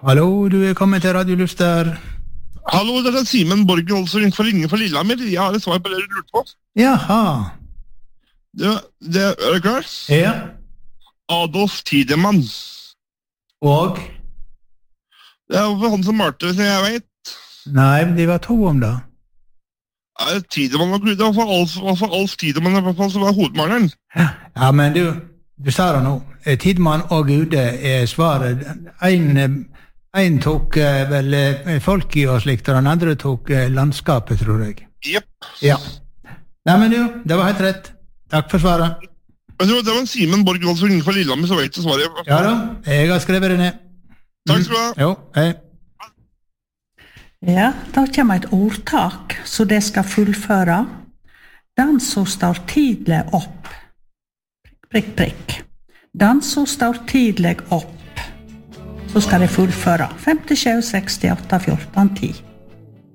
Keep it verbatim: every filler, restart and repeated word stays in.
Hallo, du er kommet til Radio Luster. Hallo, det er Simen Borgen Olsen for ringe for Lillehammer. Jeg har et svar på det du lurte på. Jaha. Det, det, er du klar? Ja. Adolf Tidemann. Og? Det er jo han som malte, som jeg vet. Nei, men de var to om det. Ja, Tidemann var det var for Alf, var for Alf Tidemann i hvert fall, som var hovedmaleren. Ja, men du, du sa det nå. Tidemann og Gude er svaret. En, en tok uh, vel uh, folk i og slikt, og den andre tok uh, landskapet, tror jeg. Jepp. Ja. Nei, men du, det var helt rett. Takk for svaret. Jeg tror det var en Simen Borgen Olsen for Lillehammer, så vet du svaret. Ja da, jeg har skrevet det ned. Takk skal du ha. Jo, hei. Ja, da kommer et ordtak, så det skal fullføre. Den som står tidlig opp. Prikk, prikk. Den som står tidlig opp. Så skal det fullføre. fem sju seks åtte fjorten ti.